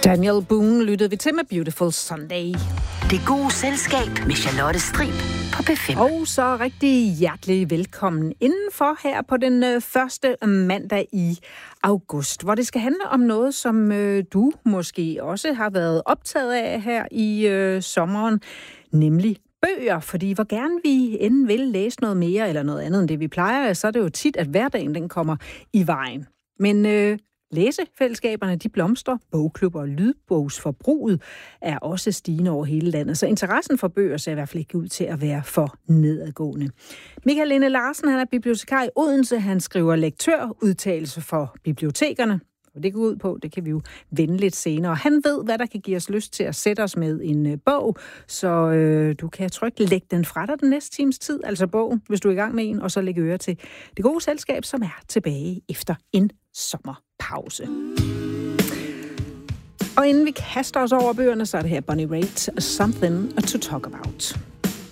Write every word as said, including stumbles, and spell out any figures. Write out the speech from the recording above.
Daniel Boone lyttede vi til med Beautiful Sunday. Det gode selskab med Charlotte Strib på P fem. Og så rigtig hjertelig velkommen indenfor her på den øh, første mandag i august, hvor det skal handle om noget, som øh, du måske også har været optaget af her i øh, sommeren, nemlig bøger, fordi hvor gerne vi end vil læse noget mere eller noget andet end det, vi plejer, så er det jo tit, at hverdagen den kommer i vejen. Men øh, læsefællesskaberne, de blomstrer, bogklubber og lydbogsforbruget er også stigende over hele landet, så interessen for bøger ser i hvert fald ikke ud til at være for nedadgående. Michael Linde Larsen, han er bibliotekar i Odense, han skriver lektørudtalelse for bibliotekerne. Og det går ud på, det kan vi jo vende lidt senere. Han ved, hvad der kan give os lyst til at sætte os med en øh, bog, så øh, du kan trygt lægge den fra dig den næste times tid, altså bogen, hvis du er i gang med en, og så lægge øre til det gode selskab, som er tilbage efter en sommerpause. Og inden vi kaster os over bøgerne, så er det her Bonnie Raitt, Something to Talk About.